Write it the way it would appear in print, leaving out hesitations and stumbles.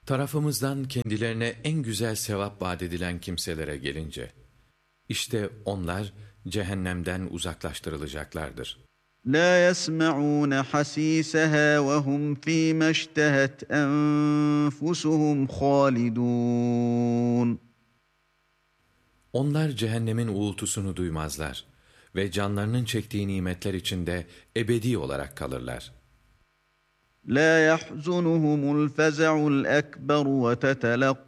Tarafımızdan kendilerine en güzel sevap vaat edilen kimselere gelince, işte onlar cehennemden uzaklaştırılacaklardır. لا يسمعون حسيسها وهم فيما اشتهت أنفسهم خالدون. Onlar cehennemin uğultusunu duymazlar ve canlarının çektiği nimetler içinde ebedi olarak kalırlar. لا يحزنهم الفزع الأكبر